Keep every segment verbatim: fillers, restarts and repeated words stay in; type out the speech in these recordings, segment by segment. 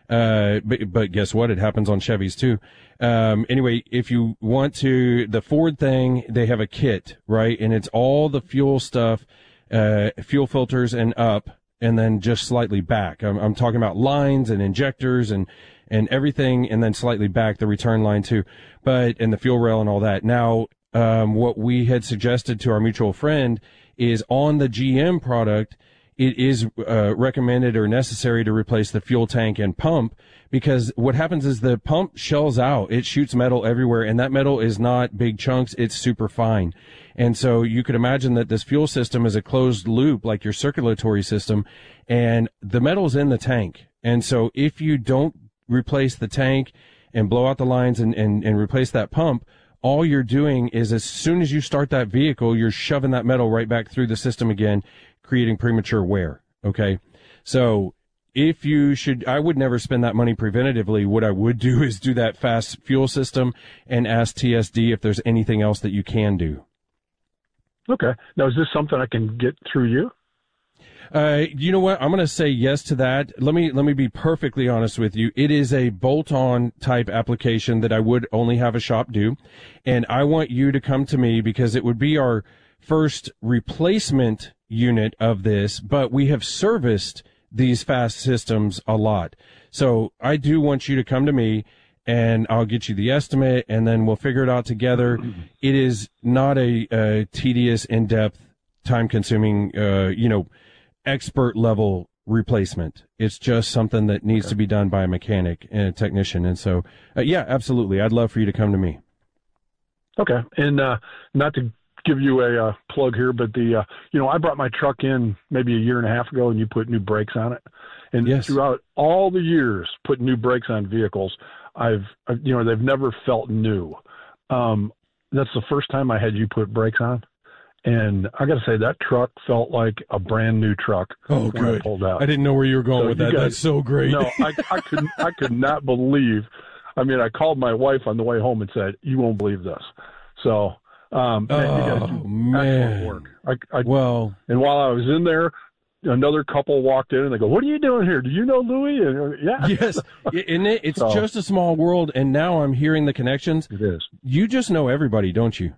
Uh, but, but guess what? It happens on Chevys too. Um, anyway, if you want to, the Ford thing, they have a kit, right? And it's all the fuel stuff, uh, fuel filters and up, and then just slightly back. I'm, I'm talking about lines and injectors and, and everything, and then slightly back, the return line too, but, and the fuel rail and all that. Now, um, what we had suggested to our mutual friend is on the G M product, it is uh, recommended or necessary to replace the fuel tank and pump, because what happens is the pump shells out. It shoots metal everywhere, and that metal is not big chunks. It's super fine. And so you could imagine that this fuel system is a closed loop, like your circulatory system, and the metal's in the tank. And so if you don't replace the tank and blow out the lines and, and, and replace that pump, all you're doing is as soon as you start that vehicle, you're shoving that metal right back through the system again, creating premature wear. Okay. So if you should, I would never spend that money preventatively. What I would do is do that fast fuel system and ask T S D if there's anything else that you can do. Okay. Now, is this something I can get through you? Uh, you know what? I'm going to say yes to that. Let me, let me be perfectly honest with you. It is a bolt-on type application that I would only have a shop do. And I want you to come to me because it would be our first replacement unit of this, but we have serviced these fast systems a lot. So I do want you to come to me and I'll get you the estimate and then we'll figure it out together. It is not a, a tedious, in-depth, time-consuming, uh, you know, expert level replacement. It's just something that needs okay. to be done by a mechanic and a technician. And so, uh, yeah, absolutely. I'd love for you to come to me. Okay. And, uh, not to give you a uh, plug here, but the, uh, you know, I brought my truck in maybe a year and a half ago and you put new brakes on it. And yes. throughout all the years putting new brakes on vehicles, I've, I've, you know, they've never felt new. Um, that's the first time I had you put brakes on. And I got to say, that truck felt like a brand new truck. Oh, good. I pulled out. I didn't know where you were going so with that. Guys, that's so great. No, I, I could, I could not believe. I mean, I called my wife on the way home and said, "You won't believe this." So, um, man, oh you guys do man, excellent work. I, I, well, and while I was in there, another couple walked in and they go, "What are you doing here? Do you know Louis?" And yeah, yes, and it, it's so, just a small world. And now I'm hearing the connections. It is. You just know everybody, don't you?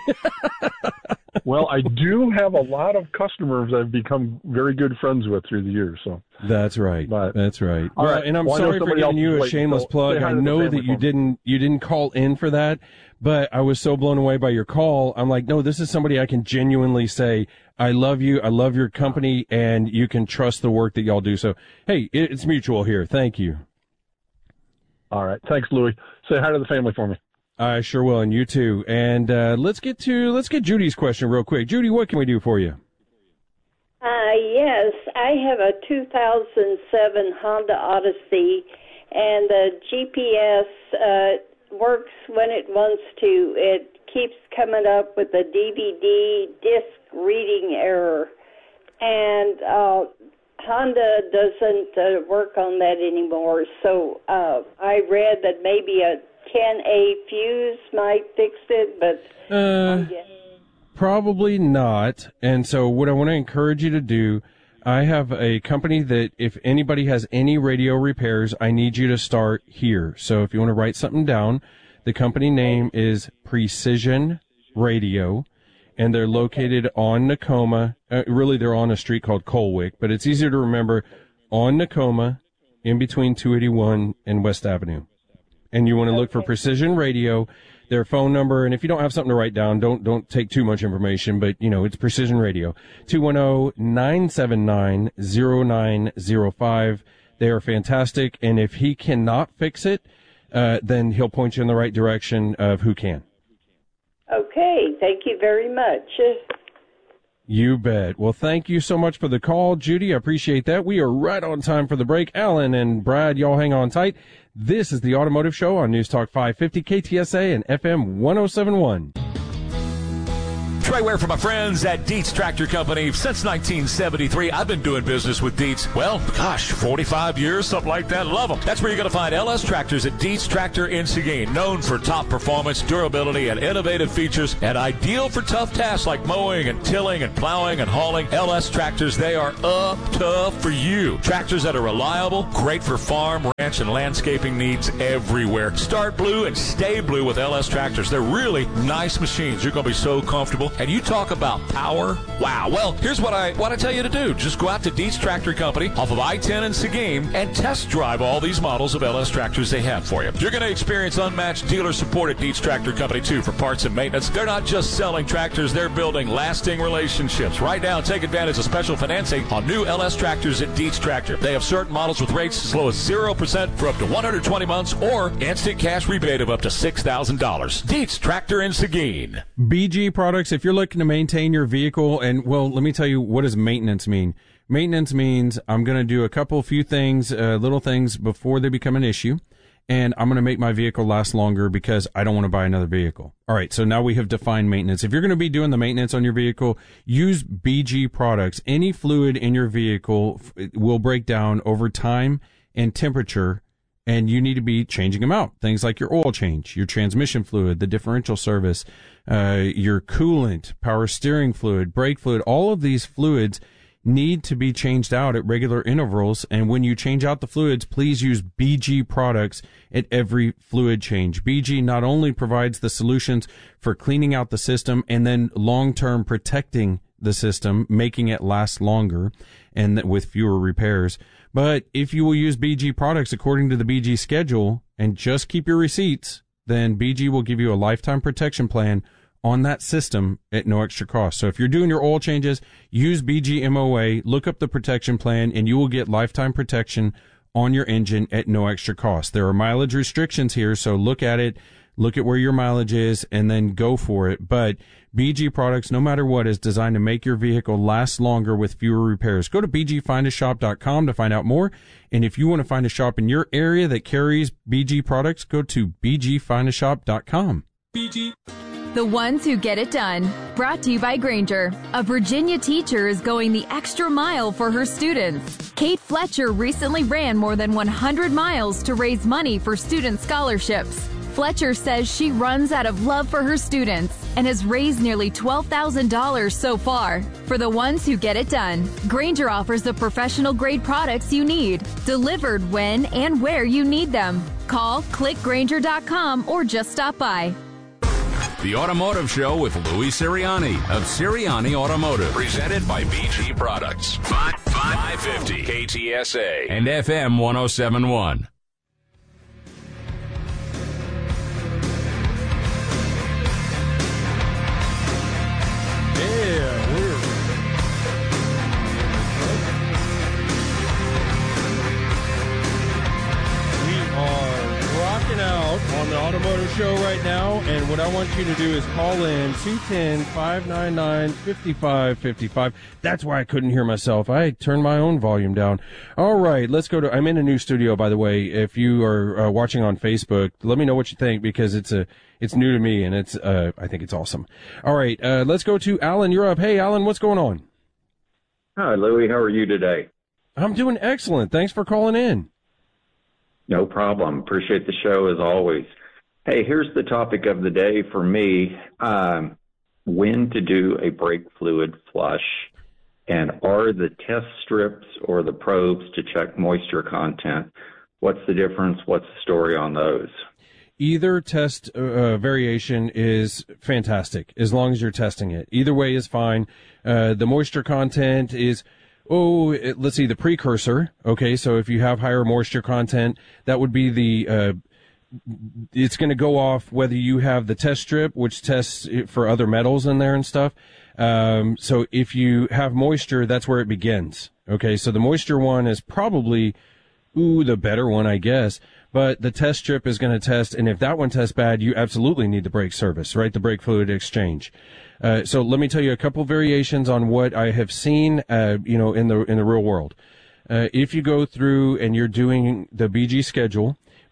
Well, I do have a lot of customers I've become very good friends with through the years. So that's right. But, that's right. All well, right. And I'm well, sorry for giving you a shameless so plug. I know that you didn't you didn't call in for that, but I was so blown away by your call. I'm like, no, this is somebody I can genuinely say, I love you, I love your company, and you can trust the work that y'all do. So, hey, it's mutual here. Thank you. All right. Thanks, Louis. Say hi to the family for me. I sure will, and you too. And uh, let's get to let's get Judy's question real quick. Judy, what can we do for you? Uh, yes, I have a two thousand seven Honda Odyssey, and the G P S uh, works when it wants to. It keeps coming up with a D V D disc reading error, and uh, Honda doesn't uh, work on that anymore. So uh, I read that maybe a ten A fuse might fix it, but uh, probably not. And so what I want to encourage you to do, I have a company that if anybody has any radio repairs, I need you to start here. So if you want to write something down, the company name is Precision Radio, and they're located on Nakoma. Uh, really, they're on a street called Colwick, but it's easier to remember, on Nakoma, in between two eighty-one and West Avenue. And you want to look for Precision Radio, their phone number, and if you don't have something to write down, don't don't take too much information, but, you know, it's Precision Radio, two one zero, nine seven nine, zero nine zero five. They are fantastic, and if he cannot fix it, uh, then he'll point you in the right direction of who can. Okay, thank you very much. You bet. Well, thank you so much for the call, Judy. I appreciate that. We are right on time for the break. Alan and Brad, y'all hang on tight. This is the Automotive Show on News Talk five fifty, K T S A and F M one oh seven point one. Trey Ware from my friends at Dietz Tractor Company. Since nineteen seventy-three, I've been doing business with Dietz. Well, gosh, forty-five years, something like that. Love them. That's where you're going to find L S Tractors at Dietz Tractor in Seguin. Known for top performance, durability, and innovative features, and ideal for tough tasks like mowing and tilling and plowing and hauling. L S Tractors, they are up tough for you. Tractors that are reliable, great for farm, ranch, and landscaping needs everywhere. Start blue and stay blue with L S Tractors. They're really nice machines. You're going to be so comfortable. And you talk about power. Wow. Well, here's what I want to tell you to do. Just go out to Dietz Tractor Company off of I ten in Seguin and test drive all these models of L S Tractors they have for you. You're going to experience unmatched dealer support at Dietz Tractor Company, too, for parts and maintenance. They're not just selling tractors. They're building lasting relationships. Right now, take advantage of special financing on new L S Tractors at Dietz Tractor. They have certain models with rates as low as zero percent for up to one hundred twenty months or instant cash rebate of up to six thousand dollars. Dietz Tractor in Seguin. B G Products, if you're looking to maintain your vehicle, and, well, let me tell you, what does maintenance mean? Maintenance means I'm going to do a couple, few things, uh, little things before they become an issue, and I'm going to make my vehicle last longer because I don't want to buy another vehicle. All right, so now we have defined maintenance. If you're going to be doing the maintenance on your vehicle, use B G Products. Any fluid in your vehicle will break down over time and temperature, and you need to be changing them out. Things like your oil change, your transmission fluid, the differential service, uh, your coolant, power steering fluid, brake fluid. All of these fluids need to be changed out at regular intervals. And when you change out the fluids, please use B G Products at every fluid change. B G not only provides the solutions for cleaning out the system and then long-term protecting the system, making it last longer and with fewer repairs, but if you will use B G Products according to the B G schedule and just keep your receipts, then B G will give you a lifetime protection plan on that system at no extra cost. So if you're doing your oil changes, use B G M O A, look up the protection plan, and you will get lifetime protection on your engine at no extra cost. There are mileage restrictions here, so look at it, look at where your mileage is, and then go for it. But B G Products, no matter what, is designed to make your vehicle last longer with fewer repairs. Go to b g find a shop dot com to find out more. And if you want to find a shop in your area that carries B G products, go to b g find a shop dot com. B G. The ones who get it done. Brought to you by Granger. A Virginia teacher is going the extra mile for her students. Kate Fletcher recently ran more than one hundred miles to raise money for student scholarships. Fletcher says she runs out of love for her students and has raised nearly twelve thousand dollars so far. For the ones who get it done, Granger offers the professional-grade products you need, delivered when and where you need them. Call, click Granger dot com, or just stop by. The Automotive Show with Louis Sirianni of Sirianni Automotive. Presented by B G Products. five fifty K T S A. And F M one oh seven point one. Yeah, we're we are rocking out on the Automotive Show right now, and what I want you to do is call in two one zero, five nine nine, five five five five. That's why I couldn't hear myself. I turned my own volume down. All right, let's go to, I'm in a new studio, by the way. If you are uh, watching on Facebook, let me know what you think, because it's a it's new to me, and it's uh, I think it's awesome. All right, uh, let's go to Alan. You're up. Hey, Alan, what's going on? Hi, Louie. How are you today? I'm doing excellent. Thanks for calling in. No problem. Appreciate the show as always. Hey, here's the topic of the day for me. Um, when to do a brake fluid flush, and are the test strips or the probes to check moisture content? What's the difference? What's the story on those? Either test uh, variation is fantastic as long as you're testing it. Either way is fine. Uh, the moisture content is, oh, it, let's see, the precursor. Okay, so if you have higher moisture content, that would be the, uh, it's going to go off whether you have the test strip, which tests for other metals in there and stuff. Um, so if you have moisture, that's where it begins. Okay, so the moisture one is probably, ooh, the better one, I guess. But the test strip is going to test, and if that one tests bad, you absolutely need the brake service, right? The brake fluid exchange. Uh, so let me tell you a couple variations on what I have seen, uh, you know, in the in the real world. Uh, if you go through and you're doing the B G schedule,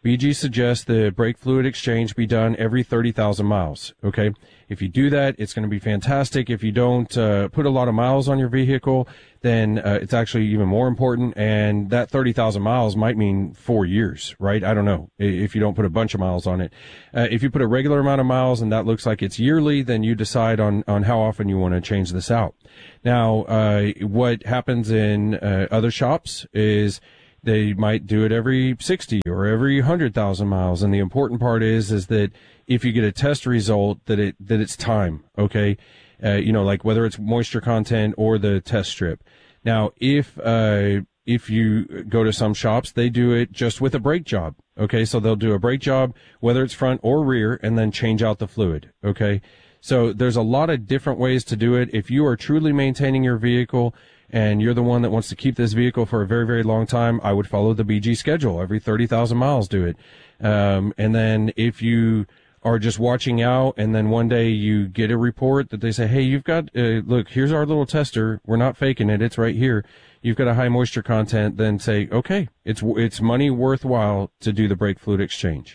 B G suggests the brake fluid exchange be done every thirty thousand miles. Okay. If you do that, it's going to be fantastic. If you don't uh, put a lot of miles on your vehicle, then uh, it's actually even more important. And that thirty thousand miles might mean four years, right? I don't know if you don't put a bunch of miles on it. Uh, if you put a regular amount of miles and that looks like it's yearly, then you decide on, on how often you want to change this out. Now, uh, what happens in uh, other shops is they might do it every sixty or every one hundred thousand miles. And the important part is, is that if you get a test result, that it, that it's time. Okay. Uh, you know, like whether it's moisture content or the test strip. Now, if, uh, if you go to some shops, they do it just with a brake job. Okay. So they'll do a brake job, whether it's front or rear, and then change out the fluid. Okay. So there's a lot of different ways to do it. If you are truly maintaining your vehicle and you're the one that wants to keep this vehicle for a very, very long time, I would follow the B G schedule. Every thirty thousand miles, do it. Um, and then if you are just watching out and then one day you get a report that they say, hey, you've got, uh, look, here's our little tester. We're not faking it. It's right here. You've got a high moisture content. Then say, okay, it's, it's money worthwhile to do the brake fluid exchange.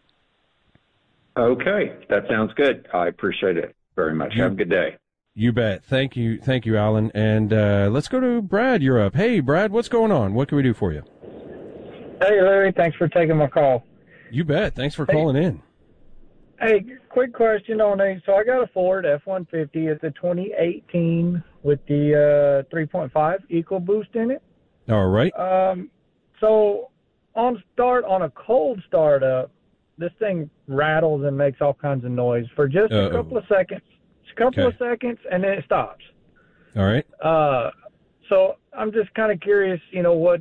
Okay. That sounds good. I appreciate it very much. You, Have a good day. You bet. Thank you. Thank you, Alan. And, uh, let's go to Brad. You're up. Hey, Brad, what's going on? What can we do for you? Hey, Larry. Thanks for taking my call. You bet. Thanks for hey. calling in. Hey, quick question on a, so I got a Ford F one fifty. It's a twenty eighteen with the uh, three point five EcoBoost in it. All right. Um, so on start, on a cold startup, this thing rattles and makes all kinds of noise for just Uh-oh. a couple of seconds, a couple okay. of seconds, and then it stops. All right. Uh, so I'm just kind of curious, you know, what,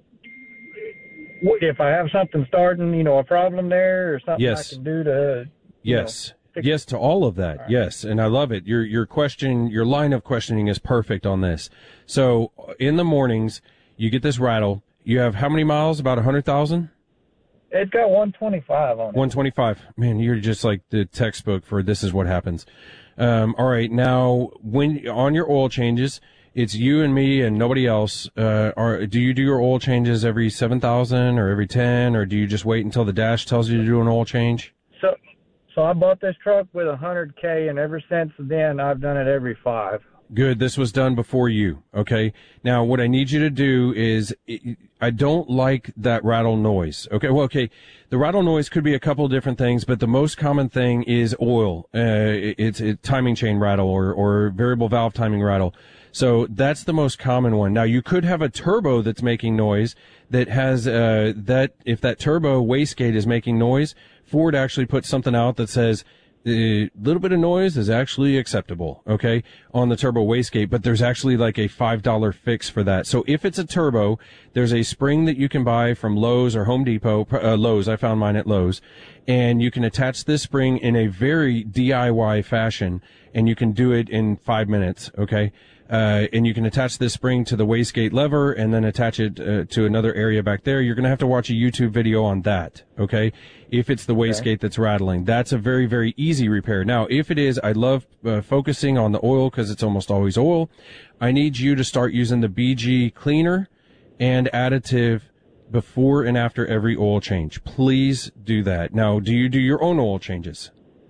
if I have something starting, you know, a problem there or something yes. I can do to... Yes. Know, yes to all of that. All right. Yes. And I love it. Your, your question, your line of questioning is perfect on this. So in the mornings, you get this rattle. You have how many miles? About a hundred thousand? It's got one twenty-five on it. one twenty-five. Man, you're just like the textbook for this is what happens. Um, all right. Now when on your oil changes, it's you and me and nobody else. Uh, are, do you do your oil changes every seven thousand or every ten, or do you just wait until the dash tells you to do an oil change? So, So I bought this truck with one hundred K, and ever since then, I've done it every five. Good. This was done before you. Okay. Now, what I need you to do is, I don't like that rattle noise. Okay. Well, okay. The rattle noise could be a couple different things, but the most common thing is oil. Uh, it's a timing chain rattle or, or variable valve timing rattle. So that's the most common one. Now, you could have a turbo that's making noise that has, uh, that, if that turbo wastegate is making noise, Ford actually put something out that says a little bit of noise is actually acceptable, okay, on the turbo wastegate, but there's actually like a five dollar fix for that. So if it's a turbo, there's a spring that you can buy from Lowe's or Home Depot, uh, Lowe's, I found mine at Lowe's, and you can attach this spring in a very D I Y fashion, and you can do it in five minutes, okay? Uh, and you can attach this spring to the wastegate lever and then attach it uh, to another area back there. You're going to have to watch a YouTube video on that, okay? If it's the wastegate okay. that's rattling. That's a very, very easy repair. Now, if it is, I love uh, focusing on the oil because it's almost always oil. I need you to start using the B G cleaner and additive before and after every oil change. Please do that. Now, do you do your own oil changes?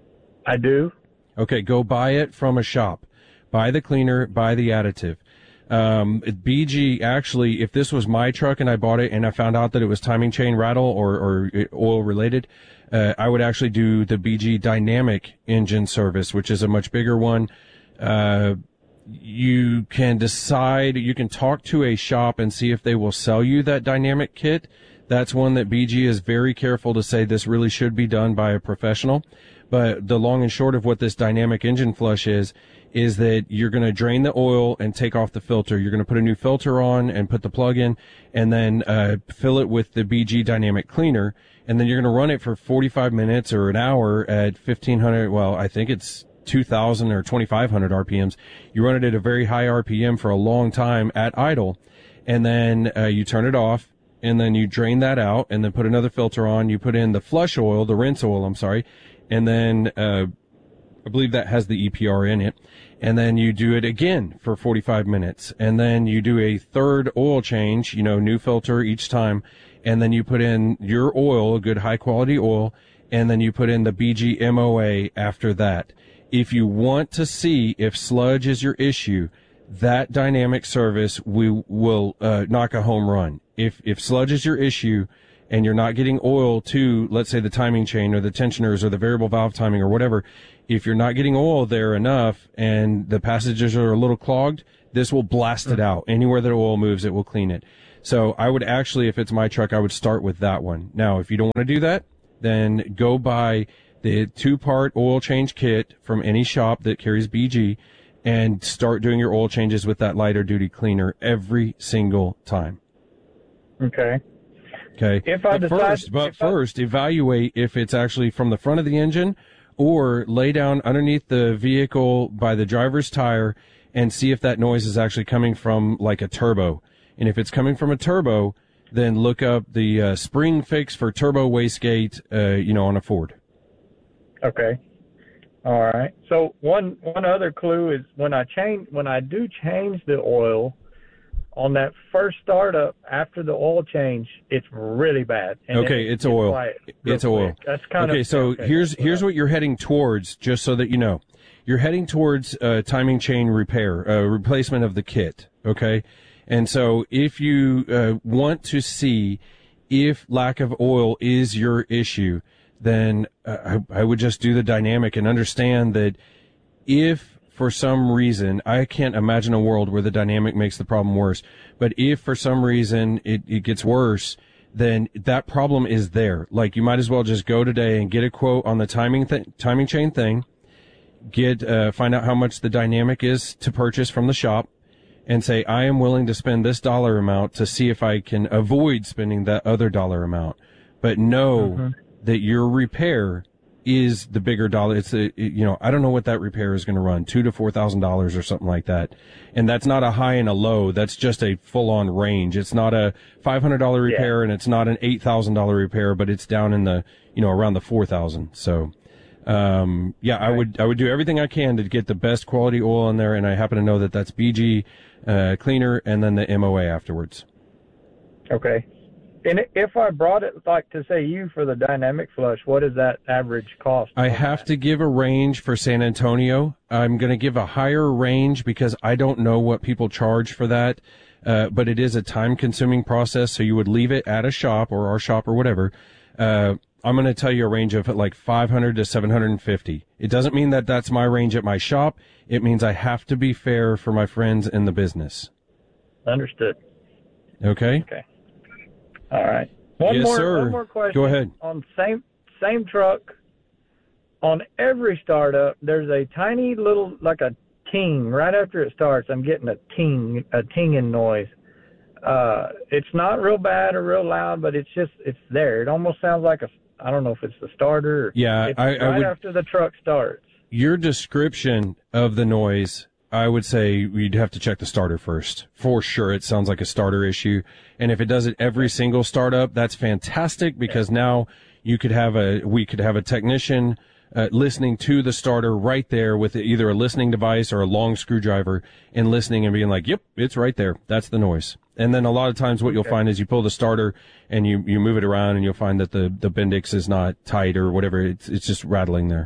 I do. Okay, go buy it from a shop. Buy the cleaner, buy the additive. Um, B G, actually, if this was my truck and I bought it and I found out that it was timing chain rattle or, or oil related, uh, I would actually do the B G dynamic engine service, which is a much bigger one. Uh, you can decide, you can talk to a shop and see if they will sell you that dynamic kit. That's one that B G is very careful to say this really should be done by a professional. But the long and short of what this dynamic engine flush is, is that you're going to drain the oil and take off the filter. You're going to put a new filter on and put the plug in and then uh, fill it with the B G dynamic cleaner. And then you're going to run it for forty-five minutes or an hour at fifteen hundred. Well, I think it's two thousand or twenty-five hundred R P Ms. You run it at a very high R P M for a long time at idle. And then uh, you turn it off and then you drain that out and then put another filter on. You put in the flush oil, the rinse oil, I'm sorry. And then, uh, I believe that has the E P R in it. And then you do it again for forty-five minutes. And then you do a third oil change, you know, new filter each time. and then you put in your oil, a good high quality oil, and then you put in the B G M O A after that. If you want to see if sludge is your issue, that dynamic service we will uh, knock a home run. If if sludge is your issue and you're not getting oil to, let's say, the timing chain or the tensioners or the variable valve timing or whatever, if you're not getting oil there enough and the passages are a little clogged, this will blast it out. Anywhere that oil moves, it will clean it. So I would actually, if it's my truck, I would start with that one. Now, if you don't want to do that, then go buy the two-part oil change kit from any shop that carries B G and start doing your oil changes with that lighter duty cleaner every single time. Okay. Okay. If I but decide, first, but first, I... evaluate if it's actually from the front of the engine, or lay down underneath the vehicle by the driver's tire and see if that noise is actually coming from like a turbo. And if it's coming from a turbo, then look up the uh, spring fix for turbo wastegate, uh, you know, on a Ford. Okay. All right. So one one other clue is when I change when I do change the oil on that first startup after the oil change, it's really bad. And okay, it's oil. It's oil. That's kind okay, of so okay, here's here's what you're heading towards, just so that you know. You're heading towards uh, timing chain repair, uh, replacement of the kit. Okay, and so if you uh, want to see if lack of oil is your issue, then uh, I, I would just do the dynamic and understand that if for some reason, I can't imagine a world where the dynamic makes the problem worse, but if for some reason it, it gets worse, then that problem is there. Like, you might as well just go today and get a quote on the timing th- timing chain thing, get uh, find out how much the dynamic is to purchase from the shop, and say, I am willing to spend this dollar amount to see if I can avoid spending that other dollar amount. But know mm-hmm. that your repair is the bigger dollar. It's a, it, you know, I don't know what that repair is going to run, two to four thousand dollars or something like that. And that's not a high and a low. That's just a full on range. It's not a five hundred dollars repair yeah. and it's not an eight thousand dollars repair, but it's down in the, you know, around the four thousand. So, um, yeah, right. I would, I would do everything I can to get the best quality oil in there. And I happen to know that that's B G, uh, cleaner and then the M O A afterwards. Okay. And if I brought it, like, to say you for the dynamic flush, what is that average cost? I have that? to give a range for San Antonio. I'm going to give a higher range because I don't know what people charge for that. Uh, but it is a time-consuming process, so you would leave it at a shop or our shop or whatever. Uh, I'm going to tell you a range of like five hundred to seven hundred fifty. It doesn't mean that that's my range at my shop. It means I have to be fair for my friends in the business. Understood. Okay? Okay. All right. One yes, more, sir. One more question. Go ahead. On same same truck, on every startup, there's a tiny little, like a ting. Right after it starts, I'm getting a ting, a tinging noise. Uh, it's not real bad or real loud, but it's just, it's there. It almost sounds like a, I don't know if it's the starter. Or, yeah. it's I, right I would, after the truck starts. Your description of the noise, I would say you'd have to check the starter first. For sure, it sounds like a starter issue. And if it does it every single startup, that's fantastic because yeah. now you could have a, we could have a technician uh, listening to the starter right there with either a listening device or a long screwdriver and listening and being like, yep, it's right there. That's the noise. And then a lot of times what you'll okay. find is you pull the starter and you, you move it around and you'll find that the, the Bendix is not tight or whatever. It's, it's just rattling there.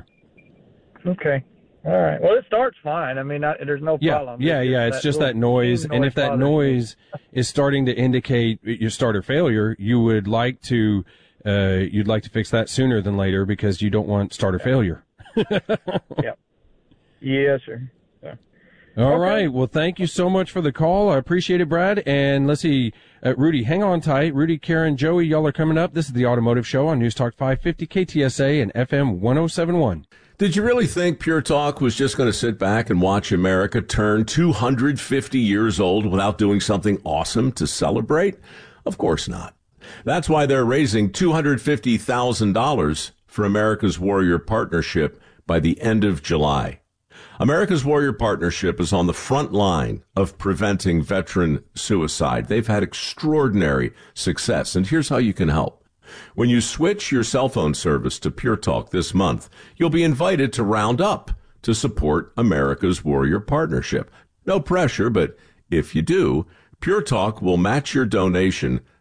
Okay. All right. Well, it starts fine. I mean, I, there's no yeah, problem. Yeah, it's yeah. Just it's just that noise. noise. And if that noise me. is starting to indicate your starter failure, you would like to, uh, you'd like to fix that sooner than later because you don't want starter yeah. failure. yeah. Yes, sir. Yeah. All okay. right. Well, thank you so much for the call. I appreciate it, Brad. And let's see, uh, Rudy, hang on tight. Rudy, Karen, Joey, y'all are coming up. This is the Automotive Show on News Talk five fifty K T S A and F M one oh seven point one. Did you really think Pure Talk was just going to sit back and watch America turn two hundred fifty years old without doing something awesome to celebrate? Of course not. That's why they're raising two hundred fifty thousand dollars for America's Warrior Partnership by the end of July. America's Warrior Partnership is on the front line of preventing veteran suicide. They've had extraordinary success, and here's how you can help. When you switch your cell phone service to Pure Talk this month, you'll be invited to round up to support America's Warrior Partnership. No pressure, but if you do, Pure Talk will match your donation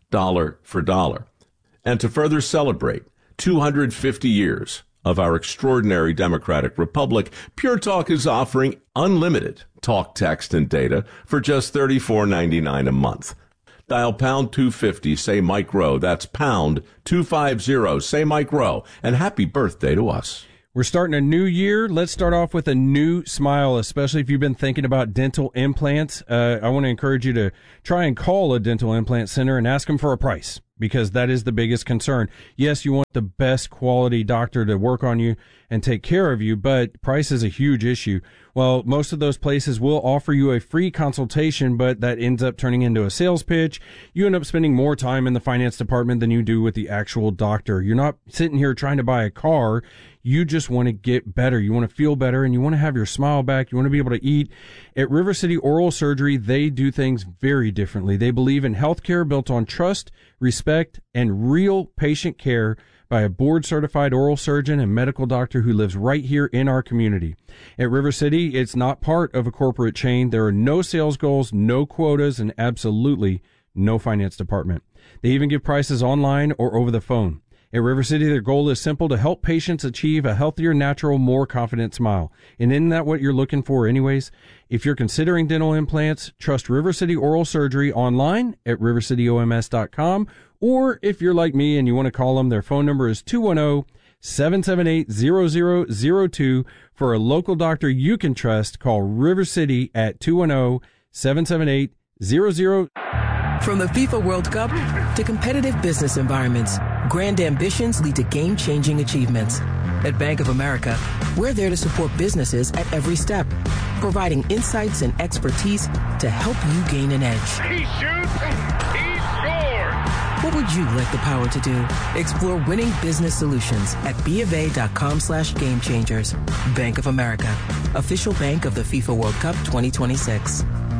dollar for dollar. And to further celebrate two hundred fifty years of our extraordinary democratic republic, Pure Talk is offering unlimited talk, text, and data for just thirty-four ninety-nine a month. Dial pound two fifty, say Mike Rowe. That's pound two fifty, say Mike Rowe. And happy birthday to us. We're starting a new year. Let's start off with a new smile, especially if you've been thinking about dental implants. Uh, I want to encourage you to try and call a dental implant center and ask them for a price, because that is the biggest concern. Yes, you want the best quality doctor to work on you and take care of you, but price is a huge issue. Well, most of those places will offer you a free consultation, but that ends up turning into a sales pitch. You end up spending more time in the finance department than you do with the actual doctor. You're not sitting here trying to buy a car. You just want to get better. You want to feel better, and you want to have your smile back. You want to be able to eat. At River City Oral Surgery, they do things very differently. They believe in healthcare built on trust, respect, and real patient care by a board-certified oral surgeon and medical doctor who lives right here in our community. At River City, it's not part of a corporate chain. There are no sales goals, no quotas, and absolutely no finance department. They even give prices online or over the phone. At River City, their goal is simple: to help patients achieve a healthier, natural, more confident smile. And isn't that what you're looking for anyways? If you're considering dental implants, trust River City Oral Surgery online at river city o m s dot com. Or if you're like me and you want to call them, their phone number is two one zero, seven seven eight, zero zero zero two. For a local doctor you can trust, call River City at two one zero, seven seven eight, zero zero. From the FIFA World Cup to competitive business environments, grand ambitions lead to game-changing achievements. At Bank of America, we're there to support businesses at every step, providing insights and expertise to help you gain an edge. He shoots, he scores! What would you like the power to do? Explore winning business solutions at bofa.com slash game changers. Bank of America, official bank of the FIFA World Cup twenty twenty-six.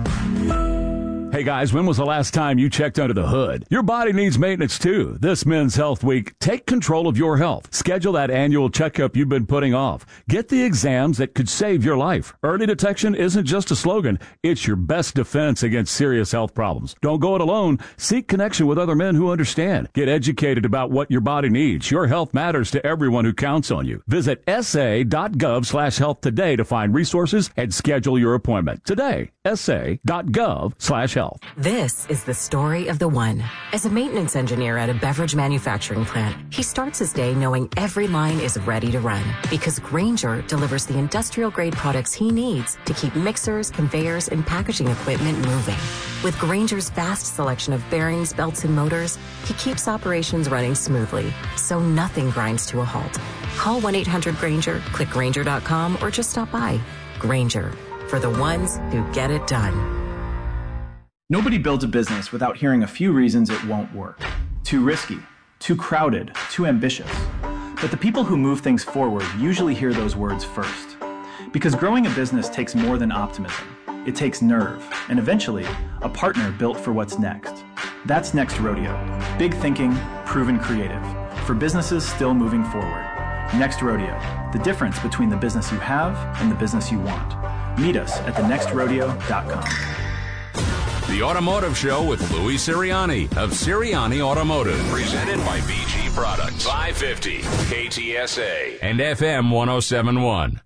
Hey guys, when was the last time you checked under the hood? Your body needs maintenance too. This Men's Health Week, take control of your health. Schedule that annual checkup you've been putting off. Get the exams that could save your life. Early detection isn't just a slogan. It's your best defense against serious health problems. Don't go it alone. Seek connection with other men who understand. Get educated about what your body needs. Your health matters to everyone who counts on you. Visit sa.gov slash health today to find resources and schedule your appointment. Today, sa.gov slash health. This is the story of the one. As a maintenance engineer at a beverage manufacturing plant, he starts his day knowing every line is ready to run because Grainger delivers the industrial-grade products he needs to keep mixers, conveyors, and packaging equipment moving. With Grainger's vast selection of bearings, belts, and motors, he keeps operations running smoothly, so nothing grinds to a halt. Call one eight hundred Grainger, click Grainger dot com, or just stop by. Grainger, for the ones who get it done. Nobody builds a business without hearing a few reasons it won't work. Too risky, too crowded, too ambitious. But the people who move things forward usually hear those words first. Because growing a business takes more than optimism. It takes nerve, and eventually, a partner built for what's next. That's Next Rodeo. Big thinking, proven creative. For businesses still moving forward. Next Rodeo. The difference between the business you have and the business you want. Meet us at the next rodeo dot com. The Automotive Show with Louis Sirianni of Sirianni Automotive. Presented by B G Products. five fifty K T S A and F M one oh seven point one.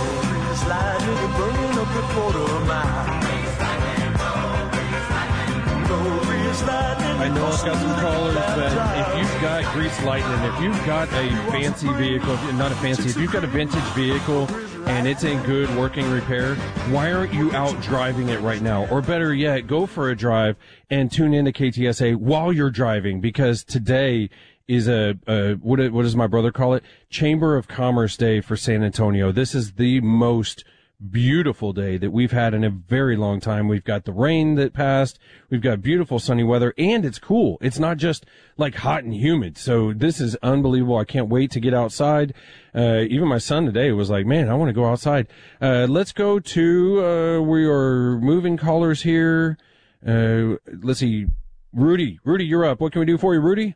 I know I've got some callers, but if you've got grease lightning, if you've got a fancy vehicle, not a fancy, if you've got a vintage vehicle and it's in good working repair, why aren't you out driving it right now? Or better yet, go for a drive and tune into K T S A while you're driving, because today is a, a what, what does my brother call it? Chamber of Commerce Day for San Antonio. This is the most beautiful day that we've had in a very long time. We've got the rain that passed. We've got beautiful sunny weather, and it's cool. It's not just like hot and humid. So this is unbelievable. I can't wait to get outside. Uh, even my son today was like, man, I want to go outside. Uh, let's go to, uh, we are moving callers here. Uh, let's see. Rudy, Rudy, you're up. What can we do for you, Rudy?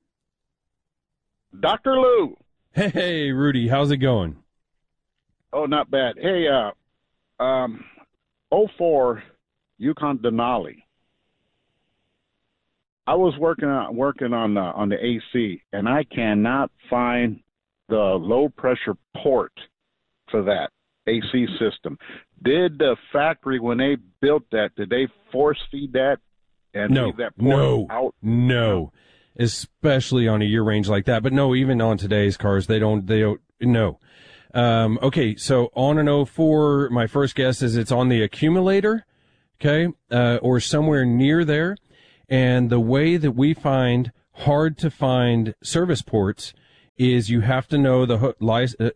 Doctor Lou. Hey, Rudy, how's it going? Oh, not bad. Hey, uh, um, oh four Yukon Denali. I was working on working on the, on the A C, and I cannot find the low pressure port for that A C system. Did the factory, when they built that, did they force feed that and no, leave that port no, out? No, especially on a year range like that. But no, even on today's cars, they don't. They don't. No. Um, okay, so on an oh four, my first guess is it's on the accumulator, okay, uh, or somewhere near there. And the way that we find hard to find service ports is you have to know the ho- lies, uh,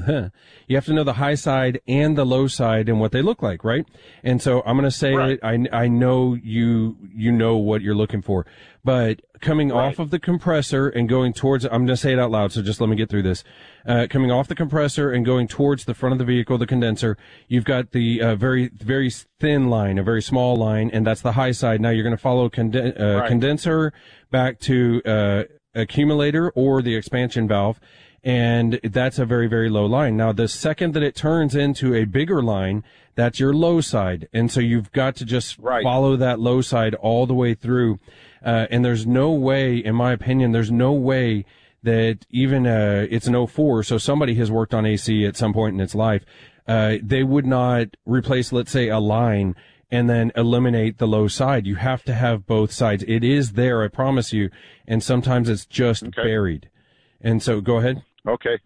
you have to know the high side and the low side and what they look like, right? And so I'm going to say right. it. I I know you you know what you're looking for, but coming right. off of the compressor and going towards, I'm going to say it out loud, so just let me get through this. Uh, coming off the compressor and going towards the front of the vehicle, the condenser, you've got the uh, very very thin line, a very small line, and that's the high side. Now you're going to follow conden- uh, right. condenser back to uh, accumulator or the expansion valve, and that's a very, very low line. Now, the second that it turns into a bigger line, that's your low side, and so you've got to just right. follow that low side all the way through, uh, and there's no way, in my opinion, there's no way that even uh, it's an oh four, so somebody has worked on A C at some point in its life, uh, they would not replace, let's say, a line and then eliminate the low side. You have to have both sides. It is there, I promise you, and sometimes it's just okay. buried. And so, go ahead. Okay.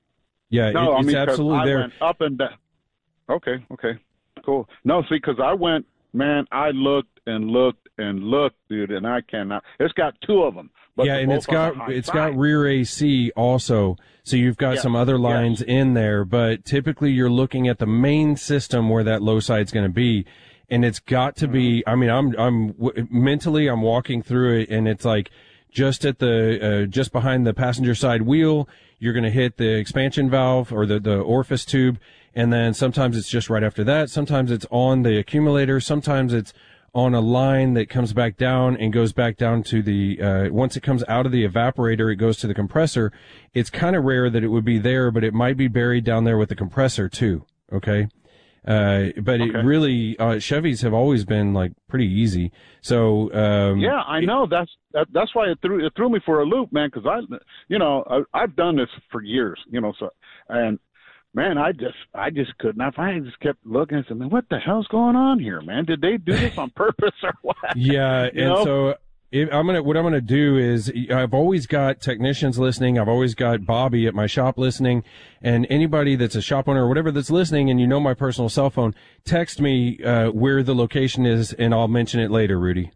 Yeah, no, it, I it's mean, absolutely I there. Went up and down. Okay, okay, cool. No, see, because I went, man, I looked and looked and looked, dude, and I cannot. It's got two of them. But yeah, and it's got it's got rear A C also, so you've got yes. some other lines yes. in there. But typically, you're looking at the main system where that low side's going to be. And it's got to be, I mean, I'm, I'm, w- mentally, I'm walking through it, and it's like, just at the, uh, just behind the passenger side wheel, you're going to hit the expansion valve, or the, the orifice tube, and then sometimes it's just right after that, sometimes it's on the accumulator, sometimes it's on a line that comes back down and goes back down to the, uh, once it comes out of the evaporator, it goes to the compressor. It's kind of rare that it would be there, but it might be buried down there with the compressor too, okay? Uh, but okay. it really, uh, Chevys have always been like pretty easy. So, um, yeah, I know that's, that, that's why it threw, it threw me for a loop, man. Cause I, you know, I, I've done this for years, you know, so, and man, I just, I just could not find it. I just kept looking and said, man, what the hell's going on here, man? Did they do this on purpose or what? Yeah. You and know? so, If I'm gonna, what I'm gonna do is, I've always got technicians listening. I've always got Bobby at my shop listening, and anybody that's a shop owner or whatever that's listening, and you know my personal cell phone, text me uh, where the location is, and I'll mention it later, Rudy.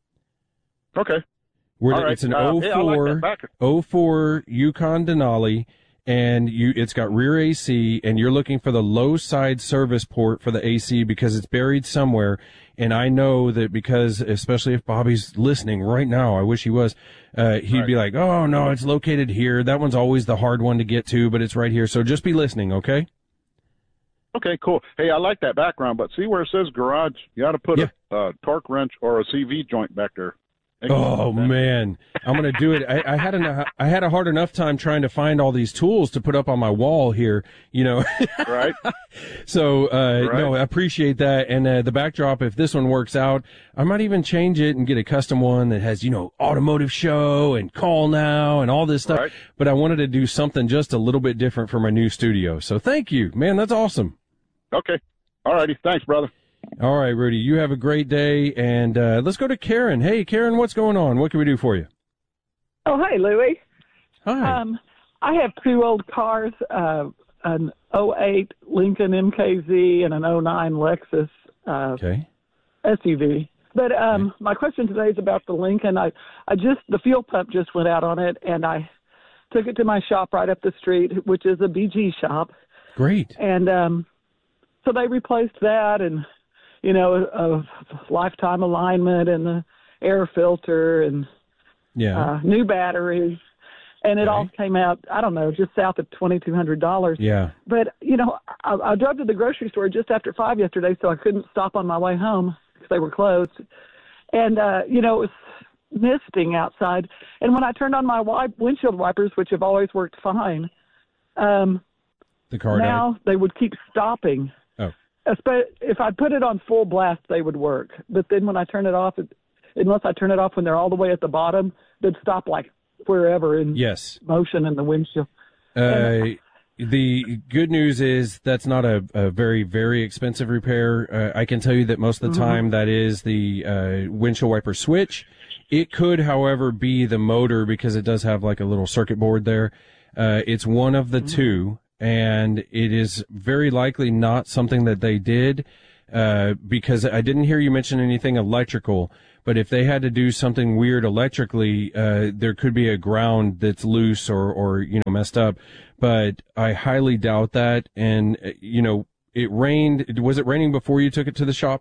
Okay. Where All the, right. It's an uh, oh four, yeah, like oh four Yukon Denali, and you, it's got rear A C, and you're looking for the low side service port for the A C because it's buried somewhere. And I know that because, especially if Bobby's listening right now, I wish he was, uh, he'd right. be like, oh, no, it's located here. That one's always the hard one to get to, but it's right here. So just be listening, okay? Okay, cool. Hey, I like that background, but see where it says garage? You got to put yeah. a uh, torque wrench or a C V joint back there. Oh man, I'm gonna do it. I, I had an I had a hard enough time trying to find all these tools to put up on my wall here, you know. Right. So uh, right. no, I appreciate that. And uh, the backdrop, if this one works out, I might even change it and get a custom one that has, you know, automotive show and call now and all this stuff. Right. But I wanted to do something just a little bit different for my new studio. So thank you, man. That's awesome. Okay. All righty. Thanks, brother. All right, Rudy, you have a great day, and uh, let's go to Karen. Hey, Karen, what's going on? What can we do for you? Oh, hi, Louie. Hi. Um, I have two old cars, uh, an oh eight Lincoln M K Z and an oh nine Lexus uh, okay. S U V. But um, okay. my question today is about the Lincoln. I, I just the fuel pump just went out on it, and I took it to my shop right up the street, which is a B G shop. Great. And um, so they replaced that and, you know, a, a lifetime alignment and the air filter and yeah. uh, new batteries. And it okay. all came out, I don't know, just south of twenty-two hundred dollars. Yeah. But, you know, I, I drove to the grocery store just after five yesterday, so I couldn't stop on my way home because they were closed. And, uh, you know, it was misting outside. And when I turned on my wipe, windshield wipers, which have always worked fine, um, the car now died. they would keep stopping. Oh. If I put it on full blast, they would work. But then when I turn it off, it, unless I turn it off when they're all the way at the bottom, they'd stop like wherever in yes. motion in the windshield. Uh, the good news is that's not a, a very, very expensive repair. Uh, I can tell you that most of the Mm-hmm. time that is the uh, windshield wiper switch. It could, however, be the motor because it does have like a little circuit board there. Uh, it's one of the mm-hmm. two, and it is very likely not something that they did uh, because I didn't hear you mention anything electrical. But if they had to do something weird electrically, uh, there could be a ground that's loose or, or, you know, messed up. But I highly doubt that. And, uh, you know, it rained. Was it raining before you took it to the shop?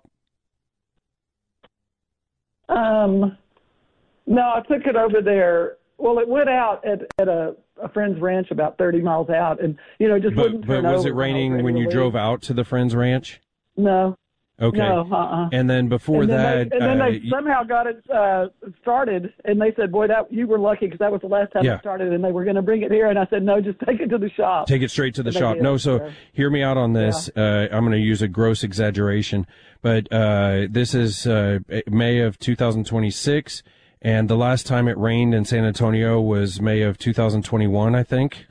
Um, no, I took it over there. Well, it went out at, at a, a friend's ranch about thirty miles out. And, you know, just but, wouldn't turn But was over it raining when you drove out to the friend's ranch? No. Okay. No, uh-uh. And then before and then that, they, and then uh, they somehow got it uh, started, and they said, "Boy, that you were lucky because that was the last time Yeah. it started." And they were going to bring it here, and I said, "No, just take it to the shop. Take it straight to the And they shop." did, No, so yeah. hear me out on this. Uh, I'm going to use a gross exaggeration, but uh, this is uh, May of two thousand twenty-six, and the last time it rained in San Antonio was May of two thousand twenty-one, I think.